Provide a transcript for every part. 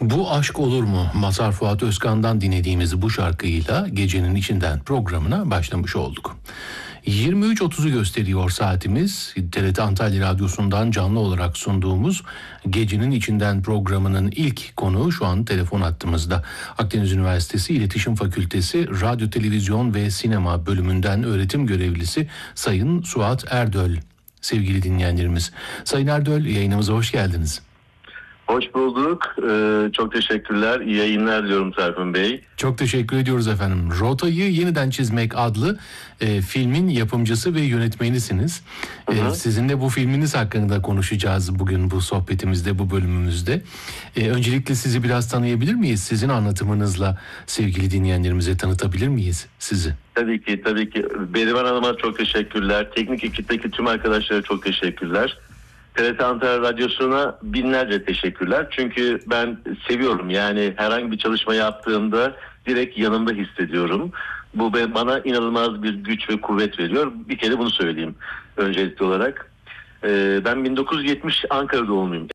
Bu aşk olur mu? Mazhar Fuat Özkan'dan dinlediğimiz bu şarkıyla Gecenin İçinden programına başlamış olduk. 23.30'u gösteriyor saatimiz. TRT Antalya Radyosu'ndan canlı olarak sunduğumuz Gecenin İçinden programının ilk konuğu şu an telefon hattımızda. Akdeniz Üniversitesi İletişim Fakültesi Radyo, Televizyon ve Sinema bölümünden öğretim görevlisi Sayın Suat Erdöl. Sevgili dinleyenlerimiz, Sayın Erdöl, yayınımıza hoş geldiniz. Hoş bulduk. Çok teşekkürler. İyi yayınlar diliyorum Tayfun Bey. Çok teşekkür ediyoruz efendim. Rotayı Yeniden Çizmek adlı filmin yapımcısı ve yönetmenisiniz. Sizinle bu filminiz hakkında konuşacağız bugün bu sohbetimizde, bu bölümümüzde. Öncelikle sizi biraz tanıyabilir miyiz? Sizin anlatımınızla sevgili dinleyenlerimize tanıtabilir miyiz sizi? Tabii ki. Berivan Hanım'a çok teşekkürler. Teknik ekipteki tüm arkadaşlara çok teşekkürler. TRT Antalya Radyosu'na binlerce teşekkürler. Çünkü ben seviyorum. Yani herhangi bir çalışma yaptığımda direkt yanımda hissediyorum. Bu bana inanılmaz bir güç ve kuvvet veriyor. Bir kere bunu söyleyeyim öncelikli olarak. Ben 1970 Ankara doğumluyum.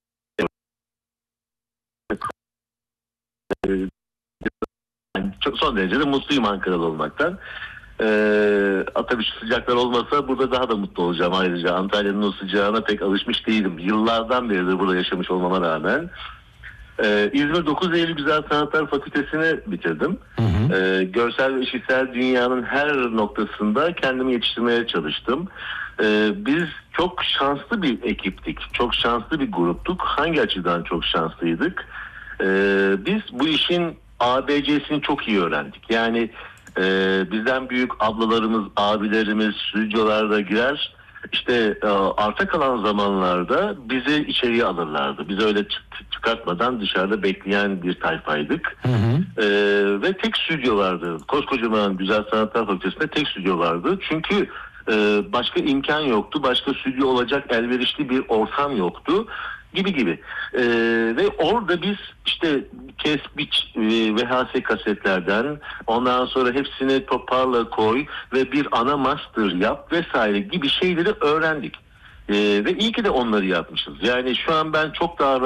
Çok son derece de mutluyum Ankara'da olmaktan. Tabii şu sıcaklar olmasa burada daha da mutlu olacağım ayrıca. Antalya'nın o sıcağına pek alışmış değilim. Yıllardan beridir burada yaşamış olmama rağmen. İzmir 9 Eylül Güzel Sanatlar Fakültesini bitirdim. Görsel ve işitsel dünyanın her noktasında kendimi yetiştirmeye çalıştım. Biz çok şanslı bir ekiptik. Çok şanslı bir gruptuk. Hangi açıdan çok şanslıydık? Biz bu işin ABC'sini çok iyi öğrendik. Yani bizden büyük ablalarımız, abilerimiz stüdyolarda girer. İşte arta kalan zamanlarda bizi içeriye alırlardı. Biz öyle çıkartmadan dışarıda bekleyen bir tayfaydık. Ve tek stüdyo vardı. Koskocaman Güzel Sanatlar Fakültesi'nde tek stüdyo vardı. Çünkü başka imkan yoktu. Başka stüdyo olacak elverişli bir ortam yoktu. Gibi. Ve orada biz işte kes biç VHS kasetlerden ondan sonra hepsini toparla koy ve bir ana master yap vesaire gibi şeyleri öğrendik. Ve iyi ki de onları yapmışız. Yani şu an ben çok daha